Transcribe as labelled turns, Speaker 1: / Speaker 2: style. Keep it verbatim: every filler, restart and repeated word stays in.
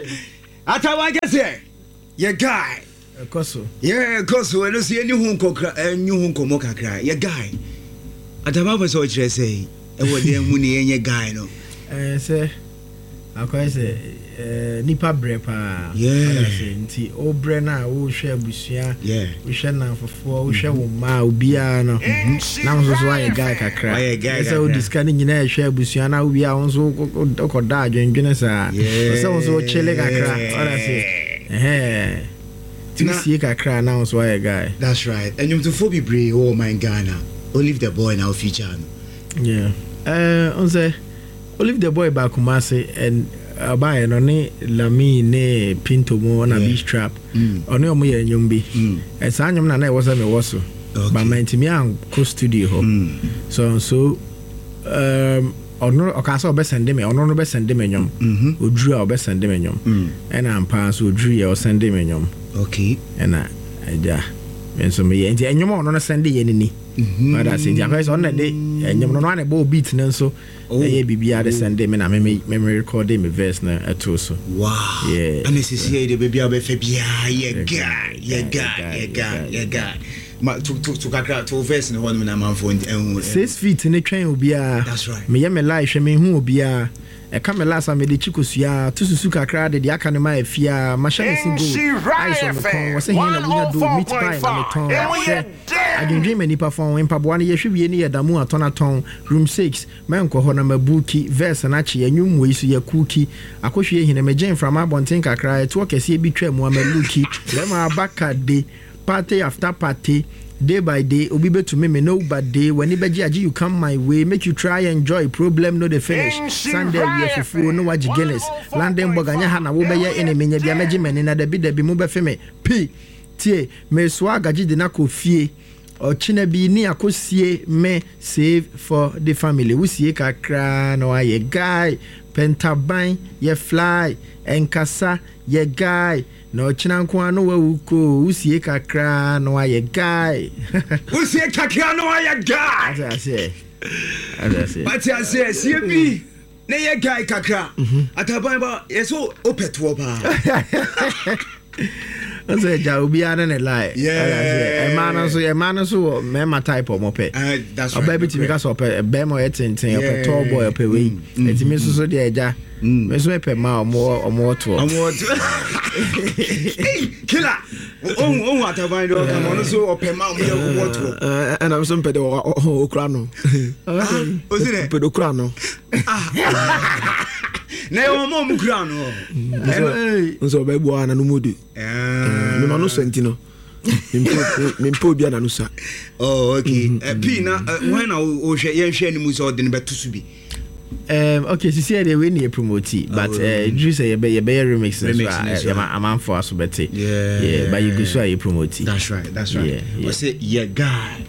Speaker 1: Atawa get say. Your guy.
Speaker 2: Koso.
Speaker 1: Yeah, koso we no see any hu kokra any hu komo kakra. Your guy. Atawa be so kire say. E wo dey mu ne yenye guy no.
Speaker 2: Eh say akwai say eh nipa bre pa.
Speaker 1: Yeah.
Speaker 2: Nti o bre na wo hwe abusua.
Speaker 1: Yeah.
Speaker 2: Wo hwe na fofo, wo hwe wo ma obia no. Na wo so aye guy kakra.
Speaker 1: Aye guy.
Speaker 2: Say o discard nyina hwe abusua na obia wo so koda adwendwene sa. Say wo so chele kakra. Ora say eh to see kakra na wo so aye guy.
Speaker 1: That's right. And you to phobia bre oh my Ghana. Olive the boy now feature.
Speaker 2: Yeah. Uh on say Olive the boy back Kumasi and abaye no ne Lami ne Pinto mo na Beach Trap ono omo ye nyum bi e sa nyum na na e wo se me wo so ba mantimi an ko studio ho so so um ono okasa obe sende me ono no be sende me nyum odru a obe sende me nyum e na ampa so odru ye o sende me nyum
Speaker 1: okay
Speaker 2: e na eja enso me ye nti enyum ono no sende ye nini but that's it ya guys on the day enyum no na bo beat na so eh bibia de sende me na me me record me verse na eto so
Speaker 1: wow
Speaker 2: yeah
Speaker 1: and this is here the baby abe fe bia ye guy ye guy ye guy ye guy ma to to to kakra to verse no one na man for
Speaker 2: six feet ne twen obia
Speaker 1: that's right
Speaker 2: me ye me live hwe me hu obia e ka me last me de chikosua to susu kakra de de aka ne ma afia ma sha me singo I so me kon wo se hin na wunya do meet pie na me ton adwendwen mani pa fon mpaboa ne ye hwewie ne ye damu atona ton room six menko ho na mabuki verse na che anwum wo isu ye kuki akohwe hin na me gen from abonten kakra to kese bi twa mu amaluki le ma abaka de party after party day by day obi betu me me no bad day when ibeji agi you come my way make you try enjoy problem no the finish Sunday we fufu no waji Guinness London boganya ha na wo be ye ene menya bia meji meni na dabi dabi mu be fe me p tie me so agaji de na kofie o china bi ni akosie me save for the family we sie kakra no aye guy pentaban ye fly enkasa ye guy no china nko ano wawuko usie kakra no aye guy
Speaker 1: usie kakra no aye guy
Speaker 2: I say I say
Speaker 1: but I say sie bi na ye guy kakra ataban ba yeso opeto ba
Speaker 2: I say ja obi ana ne lie
Speaker 1: yeah
Speaker 2: e man so e man so me ma type o mo pe
Speaker 1: that's right
Speaker 2: oba bi ti because of e be mo etenten o tall boy o pe we e ti me so so de eja me so e pe ma o mo o mo to
Speaker 1: o mo to killer on on ataban do come on so o pe ma o mo to
Speaker 3: and I'm so pe de o kra no
Speaker 1: o si ne
Speaker 3: pe do kra no
Speaker 1: na yo mo mu kra no
Speaker 3: nso be bo ana no mudi eh me ma no sentino me mpo bia na no sa
Speaker 1: oh okay p na when o hwe yen hwe ni mu so de ne beto so bi
Speaker 2: um okay so see the way near promote but uh you say you be you be remix so I'm am for us better
Speaker 1: yeah
Speaker 2: yeah but you go so you promote
Speaker 1: that's right that's right yeah, yeah. say yeah guy